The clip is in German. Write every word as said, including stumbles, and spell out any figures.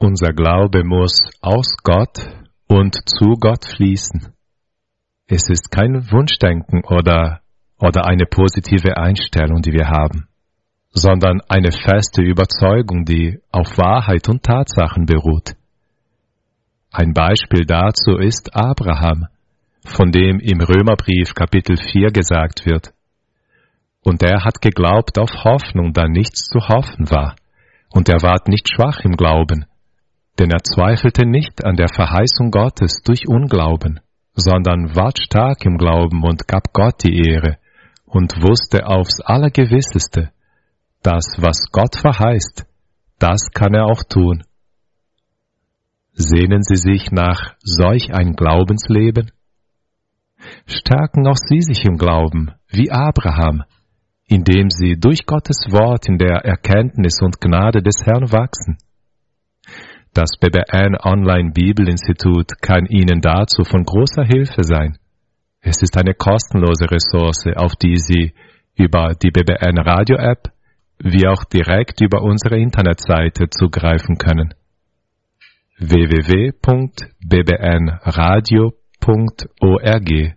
Unser Glaube muss aus Gott und zu Gott fließen. Es ist kein Wunschdenken oder, oder eine positive Einstellung, die wir haben, sondern eine feste Überzeugung, die auf Wahrheit und Tatsachen beruht. Ein Beispiel dazu ist Abraham, von dem im Römerbrief Kapitel vier gesagt wird: Und er hat geglaubt auf Hoffnung, da nichts zu hoffen war, und er ward nicht schwach im Glauben, denn er zweifelte nicht an der Verheißung Gottes durch Unglauben, sondern ward stark im Glauben und gab Gott die Ehre und wusste aufs Allergewisseste, dass was Gott verheißt, das kann er auch tun. Sehnen Sie sich nach solch ein Glaubensleben? Stärken auch Sie sich im Glauben, wie Abraham, indem Sie durch Gottes Wort in der Erkenntnis und Gnade des Herrn wachsen. Das B B N Online Bibelinstitut kann Ihnen dazu von großer Hilfe sein. Es ist eine kostenlose Ressource, auf die Sie über die B B N Radio App wie auch direkt über unsere Internetseite zugreifen können. w w w punkt b b n radio punkt org